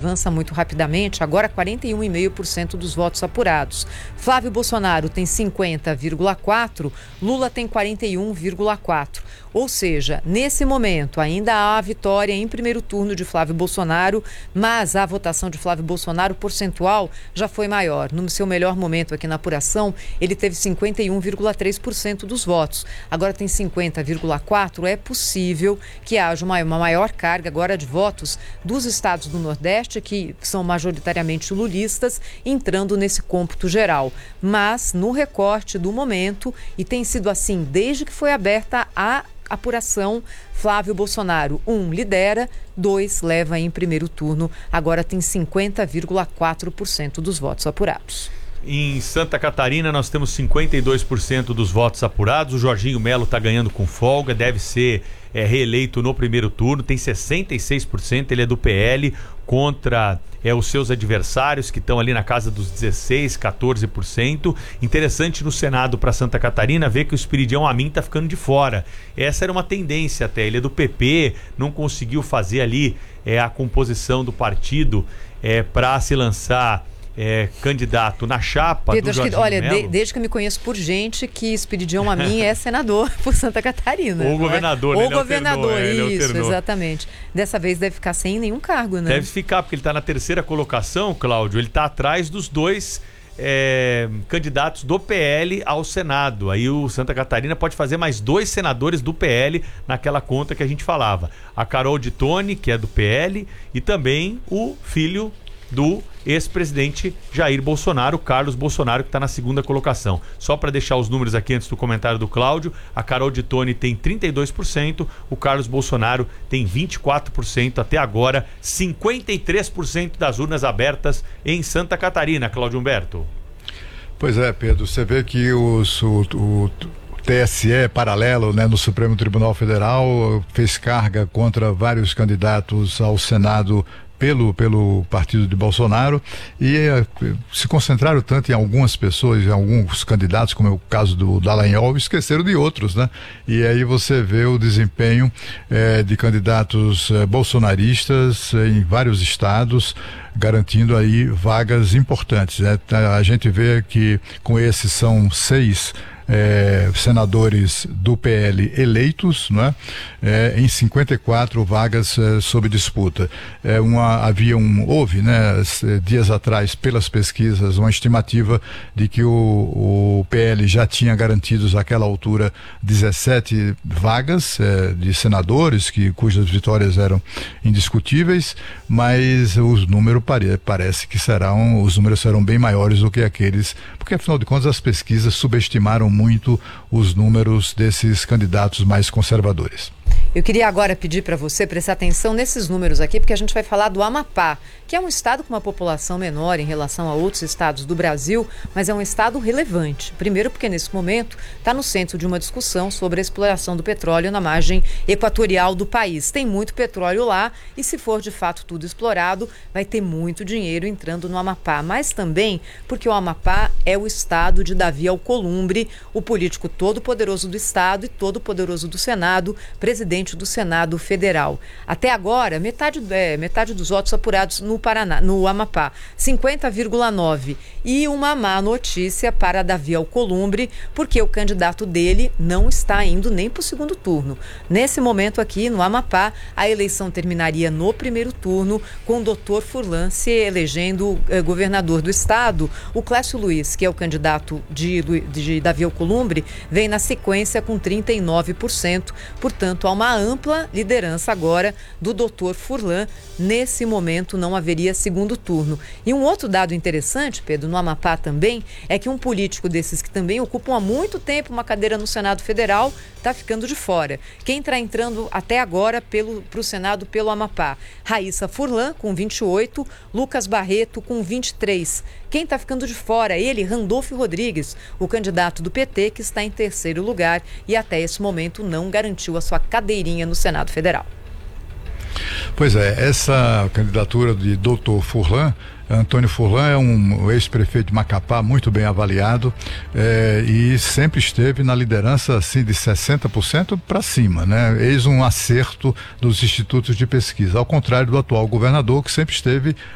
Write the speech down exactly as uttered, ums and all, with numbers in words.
avança muito rapidamente, agora quarenta e um vírgula cinco por cento dos votos apurados. Flávio Bolsonaro tem cinquenta vírgula quatro por cento, Lula tem quarenta e um vírgula quatro por cento. Ou seja, nesse momento ainda há a vitória em primeiro turno de Flávio Bolsonaro, mas a votação de Flávio Bolsonaro percentual já foi maior. No seu melhor momento aqui na apuração, ele teve cinquenta e um vírgula três por cento dos votos. Agora tem cinquenta vírgula quatro por cento. É possível que haja uma, uma maior carga agora de votos dos estados do Nordeste, que são majoritariamente lulistas, entrando nesse cômputo geral. Mas no recorte do momento, e tem sido assim desde que foi aberta a apuração, Flávio Bolsonaro, um, lidera, dois, leva em primeiro turno, agora tem cinquenta vírgula quatro por cento dos votos apurados. Em Santa Catarina nós temos cinquenta e dois por cento dos votos apurados, o Jorginho Melo está ganhando com folga, deve ser é, reeleito no primeiro turno, tem sessenta e seis por cento, ele é do P L, contra é, os seus adversários que estão ali na casa dos dezesseis, quatorze por cento. Interessante no Senado para Santa Catarina ver que o Espiridião Amin está ficando de fora. Essa era uma tendência até, ele é do P P, não conseguiu fazer ali é, a composição do partido é, para se lançar É, candidato na chapa Pedro, do acho que, Jorginho olha, Melo. de, desde que eu me conheço por gente, que Espiridião Amin é senador por Santa Catarina. Ou governador, é? né? Ou governador, alternou, isso, alternou. Exatamente. Dessa vez deve ficar sem nenhum cargo, né? Deve ficar, porque ele está na terceira colocação, Cláudio, ele está atrás dos dois é, candidatos do P L ao Senado. Aí o Santa Catarina pode fazer mais dois senadores do P L naquela conta que a gente falava. A Carol de Tone, que é do P L, e também o filho do ex-presidente Jair Bolsonaro, Carlos Bolsonaro, que está na segunda colocação. Só para deixar os números aqui antes do comentário do Cláudio, a Carol de Tone tem trinta e dois por cento, o Carlos Bolsonaro tem vinte e quatro por cento, até agora cinquenta e três por cento das urnas abertas em Santa Catarina, Cláudio Humberto. Pois é, Pedro, você vê que os, o, o T S E paralelo, né, no Supremo Tribunal Federal fez carga contra vários candidatos ao Senado pelo, pelo partido de Bolsonaro e eh, se concentraram tanto em algumas pessoas, em alguns candidatos, como é o caso do Dallagnol, esqueceram de outros, né? E aí você vê o desempenho eh, de candidatos eh, bolsonaristas eh, em vários estados, garantindo aí vagas importantes, né? A gente vê que com esses são seis É, senadores do P L eleitos, não é? É, em cinquenta e quatro vagas é, sob disputa. É uma, havia um, houve, né, dias atrás, pelas pesquisas, uma estimativa de que o, o P L já tinha garantidos àquela altura dezessete vagas é, de senadores, que, cujas vitórias eram indiscutíveis, mas os números pare, parece que serão, os números serão bem maiores do que aqueles, porque afinal de contas as pesquisas subestimaram muito os números desses candidatos mais conservadores. Eu queria agora pedir para você prestar atenção nesses números aqui, porque a gente vai falar do Amapá, que é um estado com uma população menor em relação a outros estados do Brasil, mas é um estado relevante. Primeiro porque nesse momento está no centro de uma discussão sobre a exploração do petróleo na margem equatorial do país. Tem muito petróleo lá e, se for de fato tudo explorado, vai ter muito dinheiro entrando no Amapá. Mas também porque o Amapá é o estado de Davi Alcolumbre, o político todo poderoso do estado e todo poderoso do Senado, presidente do Senado Federal. Até agora, metade, é, metade dos votos apurados no Paraná, no Amapá, cinquenta vírgula nove por cento. E uma má notícia para Davi Alcolumbre, porque o candidato dele não está indo nem para o segundo turno. Nesse momento aqui, no Amapá, a eleição terminaria no primeiro turno, com o doutor Furlan se elegendo eh, governador do estado. O Clécio Luiz, que é o candidato de, de Davi Alcolumbre, vem na sequência com trinta e nove por cento. Portanto, há uma ampla liderança agora do doutor Furlan. Nesse momento não haveria segundo turno. E um outro dado interessante, Pedro, no Amapá também, é que um político desses que também ocupam há muito tempo uma cadeira no Senado Federal está ficando de fora. Quem está entrando até agora para o Senado pelo Amapá? Raíssa Furlan, com vinte e oito, Lucas Barreto, com vinte e três. Quem está ficando de fora? Ele, Randolfo Rodrigues, o candidato do P T, que está em terceiro lugar e até esse momento não garantiu a sua cadeirinha no Senado Federal. Pois é, essa candidatura de doutor Furlan, Antônio Furlan é um ex-prefeito de Macapá muito bem avaliado é, e sempre esteve na liderança assim de sessenta por cento para cima, né? Eis um acerto dos institutos de pesquisa, ao contrário do atual governador, que sempre esteve